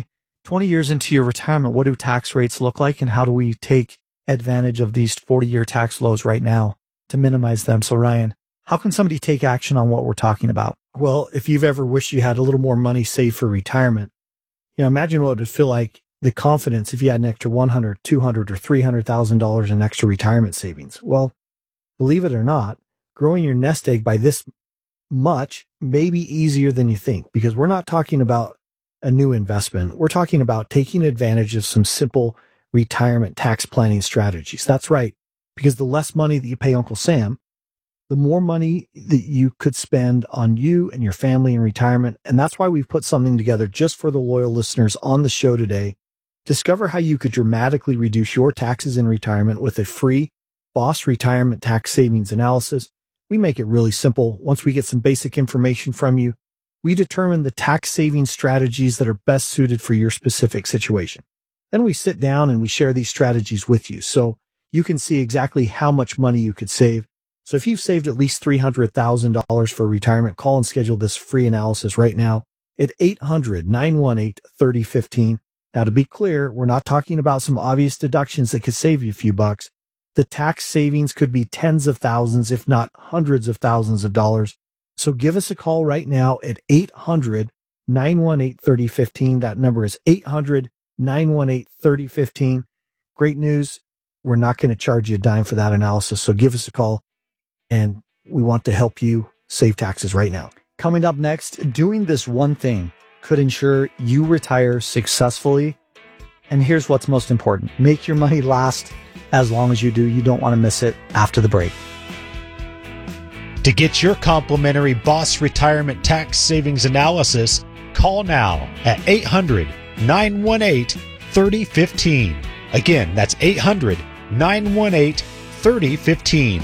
twenty years into your retirement, what do tax rates look like, and how do we take advantage of these forty-year tax lows right now to minimize them? So Ryan, how can somebody take action on what we're talking about? Well, if you've ever wished you had a little more money saved for retirement, you know, imagine what it would feel like, the confidence if you had an extra one hundred, two hundred, or three hundred thousand dollars in extra retirement savings. Well, believe it or not, growing your nest egg by this much may be easier than you think, because we're not talking about a new investment. We're talking about taking advantage of some simple retirement tax planning strategies. That's right, because the less money that you pay Uncle Sam, the more money that you could spend on you and your family in retirement. And that's why we've put something together just for the loyal listeners on the show today. Discover how you could dramatically reduce your taxes in retirement with a free Boss Retirement Tax Savings Analysis. We make it really simple. Once we get some basic information from you, we determine the tax saving strategies that are best suited for your specific situation. Then we sit down and we share these strategies with you so you can see exactly how much money you could save. So if you've saved at least three hundred thousand dollars for retirement, call and schedule this free analysis right now at eight hundred, nine one eight, three oh one five. Now, to be clear, we're not talking about some obvious deductions that could save you a few bucks. The tax savings could be tens of thousands, if not hundreds of thousands of dollars. So give us a call right now at eight hundred, nine one eight, three oh one five. That number is eight hundred, nine one eight, three oh one five. Great news. We're not going to charge you a dime for that analysis. So give us a call, and we want to help you save taxes right now. Coming up next, doing this one thing could ensure you retire successfully. And here's what's most important. Make your money last as long as you do. You don't want to miss it after the break. To get your complimentary Boss Retirement Tax Savings Analysis, call now at eight hundred, nine one eight, three oh one five. Again, that's eight hundred, nine one eight, three oh one five.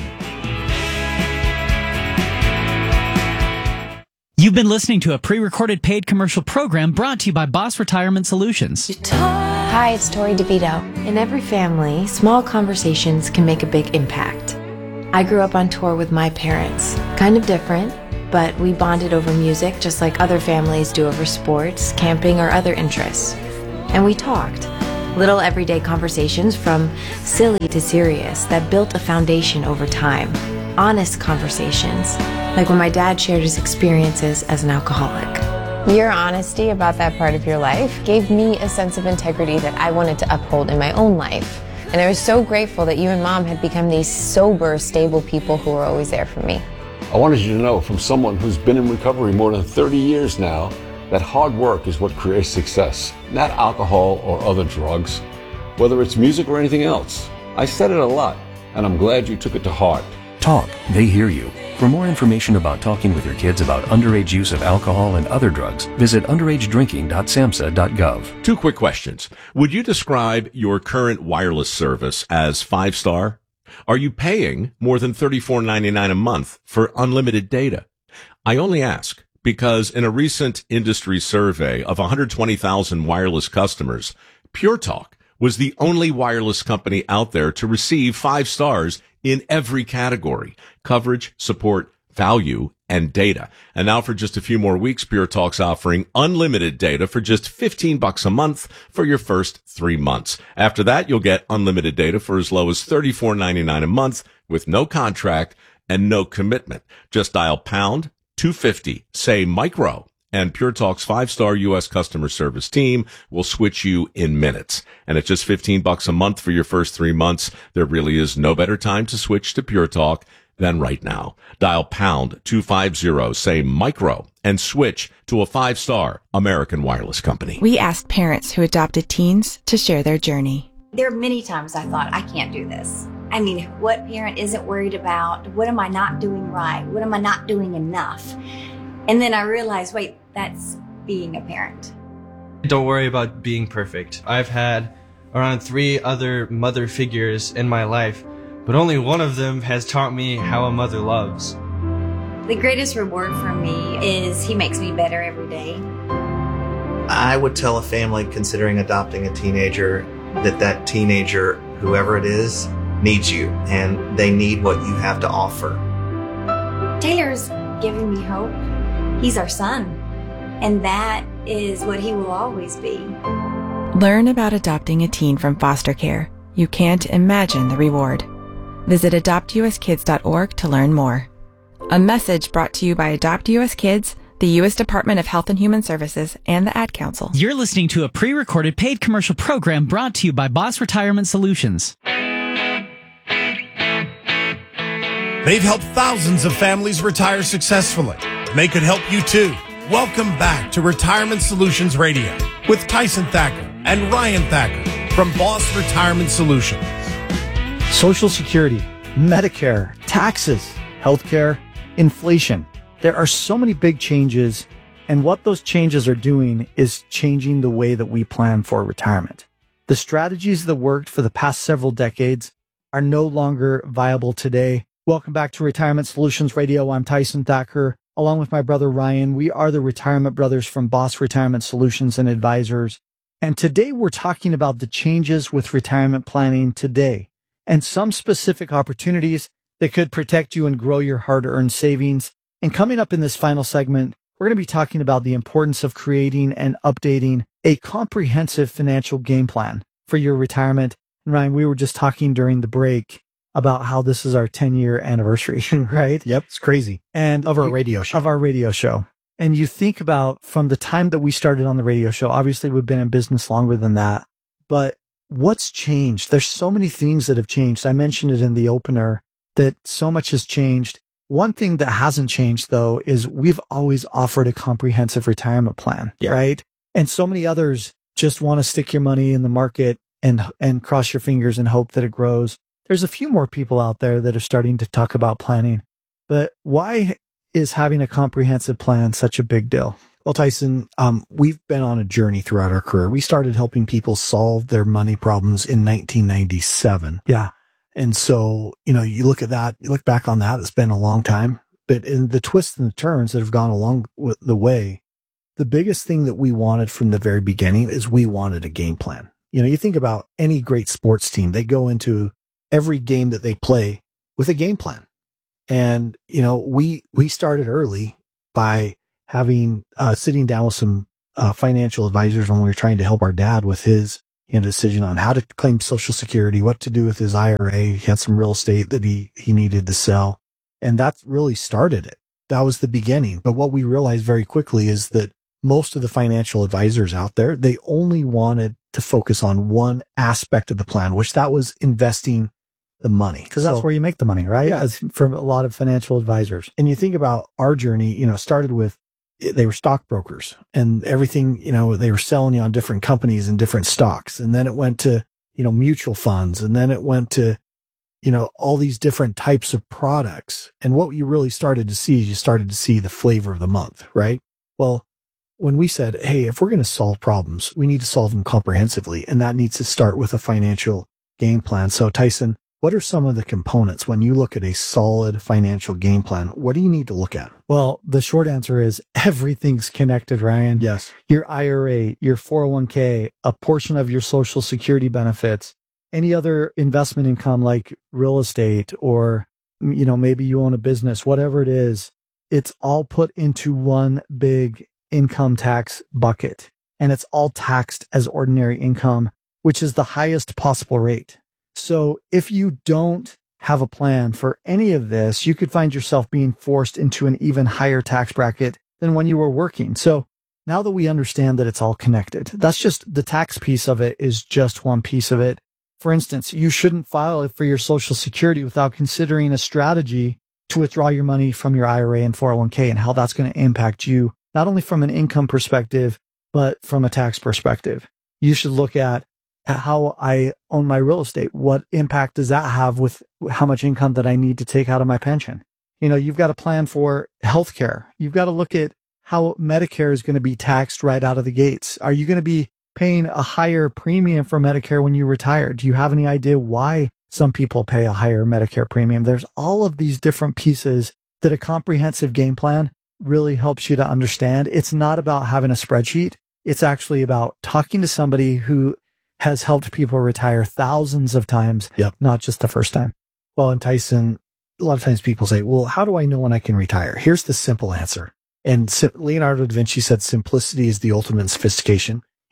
You've been listening to a pre-recorded paid commercial program brought to you by Boss Retirement Solutions. Hi, it's Tori DeVito. In every family, small conversations can make a big impact. I grew up on tour with my parents. Kind of different, but we bonded over music just like other families do over sports, camping, or other interests. And we talked. Little everyday conversations from silly to serious that built a foundation over time. Honest conversations, like when my dad shared his experiences as an alcoholic. Your honesty about that part of your life gave me a sense of integrity that I wanted to uphold in my own life. And I was so grateful that you and Mom had become these sober, stable people who were always there for me. I wanted you to know from someone who's been in recovery more than thirty years now that hard work is what creates success, not alcohol or other drugs, whether it's music or anything else. I said it a lot, and I'm glad you took it to heart. Talk, they hear you. For more information about talking with your kids about underage use of alcohol and other drugs, visit underage drinking dot samhsa dot gov. Two quick questions. Would you describe your current wireless service as five-star? Are you paying more than thirty-four ninety-nine a month for unlimited data? I only ask because in a recent industry survey of one hundred twenty thousand wireless customers, Pure Talk was the only wireless company out there to receive five stars in every category: coverage, support, value, and data. And now for just a few more weeks, Pure Talk's offering unlimited data for just fifteen bucks a month for your first three months. After that, you'll get unlimited data for as low as thirty-four ninety-nine a month with no contract and no commitment. Just dial pound two fifty, say micro, and Pure Talk's five-star U S customer service team will switch you in minutes. And at just fifteen bucks a month for your first three months, there really is no better time to switch to Pure Talk than right now. Dial pound two fifty, say micro, and switch to a five-star American wireless company. We asked parents who adopted teens to share their journey. There are many times I thought, I can't do this. I mean, what parent isn't worried about? What am I not doing right? What am I not doing enough? And then I realized, wait, that's being a parent. Don't worry about being perfect. I've had around three other mother figures in my life, but only one of them has taught me how a mother loves. The greatest reward for me is he makes me better every day. I would tell a family considering adopting a teenager that that teenager, whoever it is, needs you, and they need what you have to offer. Taylor's giving me hope. He's our son, and that is what he will always be. Learn about adopting a teen from foster care. You can't imagine the reward. Visit adopt u s kids dot org to learn more. A message brought to you by Adopt U S Kids, the U S Department of Health and Human Services, and the Ad Council. You're listening to a pre-recorded paid commercial program brought to you by Boss Retirement Solutions. They've helped thousands of families retire successfully. They could help you too. Welcome back to Retirement Solutions Radio with Tyson Thacker and Ryan Thacker from Boss Retirement Solutions. Social Security, Medicare, taxes, healthcare, inflation. There are so many big changes, and what those changes are doing is changing the way that we plan for retirement. The strategies that worked for the past several decades are no longer viable today. Welcome back to Retirement Solutions Radio. I'm Tyson Thacker, along with my brother Ryan. We are the Retirement Brothers from Boss Retirement Solutions and Advisors. And today we're talking about the changes with retirement planning today and some specific opportunities that could protect you and grow your hard-earned savings. And coming up in this final segment, we're going to be talking about the importance of creating and updating a comprehensive financial game plan for your retirement. And Ryan, we were just talking during the break about how this is our ten-year anniversary, right? Yep, it's crazy. And of our radio show. Of our radio show. And you think about from the time that we started on the radio show, obviously we've been in business longer than that, but what's changed? There's so many things that have changed. I mentioned it in the opener that so much has changed. One thing that hasn't changed, though, is we've always offered a comprehensive retirement plan, yeah. right? And so many others just want to stick your money in the market and and cross your fingers and hope that it grows. There's a few more people out there that are starting to talk about planning. But why is having a comprehensive plan such a big deal? Well, Tyson, um, we've been on a journey throughout our career. We started helping people solve their money problems in nineteen ninety-seven. Yeah. And so, you know, you look at that, you look back on that, it's been a long time. But in the twists and the turns that have gone along with the way, the biggest thing that we wanted from the very beginning is we wanted a game plan. You know, you think about any great sports team, they go into every game that they play with a game plan. And, you know, we, we started early by having, uh, sitting down with some, uh, financial advisors when we were trying to help our dad with his, you know, decision on how to claim Social Security, what to do with his I R A. He had some real estate that he, he needed to sell. And that really started it. That was the beginning. But what we realized very quickly is that most of the financial advisors out there, they only wanted to focus on one aspect of the plan, which that was investing the money. Because that's so, where you make the money, right? Yeah. As for a lot of financial advisors. And you think about our journey, you know, started with, they were stockbrokers and everything, you know, they were selling you on different companies and different stocks. And then it went to, you know, mutual funds. And then it went to, you know, all these different types of products. And what you really started to see is you started to see the flavor of the month, right? Well, when we said, hey, if we're going to solve problems, we need to solve them comprehensively. And that needs to start with a financial game plan. So Tyson, what are some of the components when you look at a solid financial game plan? What do you need to look at? Well, the short answer is everything's connected, Ryan. Yes. Your I R A, your four oh one k, a portion of your Social Security benefits, any other investment income like real estate or, you know, maybe you own a business, whatever it is, it's all put into one big income tax bucket. And it's all taxed as ordinary income, which is the highest possible rate. So if you don't have a plan for any of this, you could find yourself being forced into an even higher tax bracket than when you were working. So now that we understand that it's all connected, that's just the tax piece of it is just one piece of it. For instance, you shouldn't file for your Social Security without considering a strategy to withdraw your money from your I R A and four oh one k and how that's going to impact you, not only from an income perspective, but from a tax perspective. You should look at how I own my real estate. What impact does that have with how much income that I need to take out of my pension? You know, you've got to plan for healthcare. You've got to look at how Medicare is going to be taxed right out of the gates. Are you going to be paying a higher premium for Medicare when you retire? Do you have any idea why some people pay a higher Medicare premium? There's all of these different pieces that a comprehensive game plan really helps you to understand. It's not about having a spreadsheet. It's actually about talking to somebody who has helped people retire thousands of times, yep. not just the first time. Well, and Tyson, a lot of times people say, well, how do I know when I can retire? Here's the simple answer. And Leonardo da Vinci said, simplicity is the ultimate sophistication.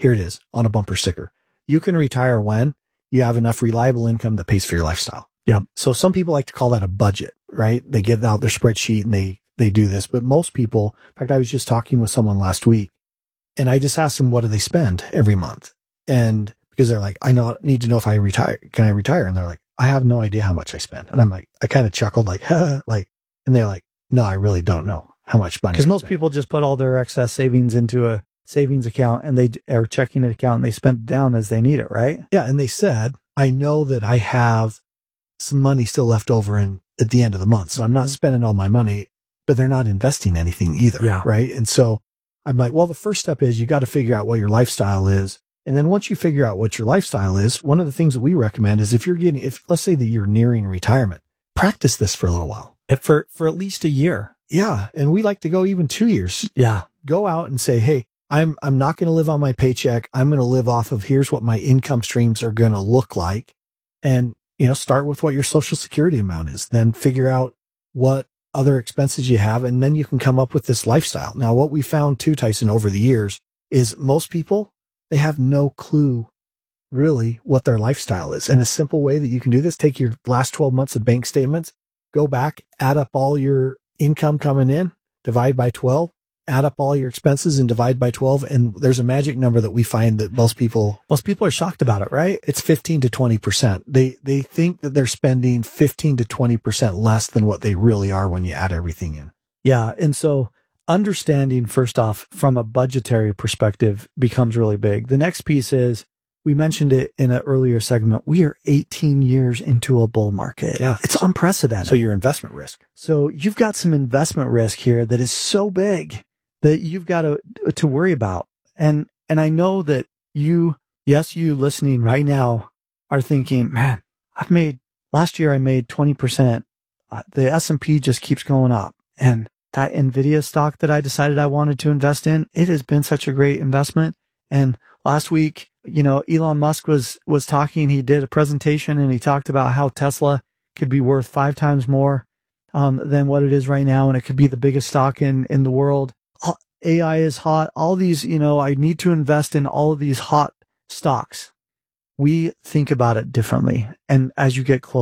here it is on a bumper sticker. You can retire when you have enough reliable income that pays for your lifestyle. Yeah. So some people like to call that a budget, right? They get out their spreadsheet and they, they do this, but most people, in fact, I was just talking with someone last week and I just asked them, what do they spend every month? And because they're like, I know, need to know if I retire, can I retire? And they're like, I have no idea how much I spend. And I'm like, I kind of chuckled like, like, and they're like, no, I really don't know how much money. Because most people just put all their excess savings into a savings account and they are checking an account and they spend it down as they need it, right? Yeah. And they said, I know that I have some money still left over in at the end of the month. So I'm not spending all my money, but they're not investing anything either. Yeah. Right. And so I'm like, well, the first step is you got to figure out what your lifestyle is. And then once you figure out what your lifestyle is, one of the things that we recommend is if you're getting, if let's say that you're nearing retirement, practice this for a little while. For, for at least a year. Yeah. And we like to go even two years. Yeah. Go out and say, hey, I'm, I'm not going to live on my paycheck. I'm going to live off of here's what my income streams are going to look like. And, you know, start with what your Social Security amount is, then figure out what other expenses you have. And then you can come up with this lifestyle. Now, what we found too, Tyson, over the years is most people, they have no clue really what their lifestyle is. And a simple way that you can do this, take your last twelve months of bank statements, go back, add up all your income coming in, divide by twelve, add up all your expenses and divide by twelve. And there's a magic number that we find that most people, most people are shocked about it, right? It's fifteen to twenty percent. They, they think that they're spending fifteen to twenty percent less than what they really are when you add everything in. Yeah. And so understanding, first off, from a budgetary perspective becomes really big. The next piece is, we mentioned it in an earlier segment. We are eighteen years into a bull market. Yeah. It's unprecedented. So your investment risk. So you've got some investment risk here that is so big that you've got to, to worry about. And, and I know that you, yes, you listening right now are thinking, man, I've made, last year I made twenty percent. Uh, the S and P just keeps going up. And that NVIDIA stock that I decided I wanted to invest in, it has been such a great investment. And last week, you know, Elon Musk was, was talking, he did a presentation and he talked about how Tesla could be worth five times more, um, than what it is right now. And it could be the biggest stock in, in the world. A I is hot. All these, you know, I need to invest in all of these hot stocks. We think about it differently. And as you get closer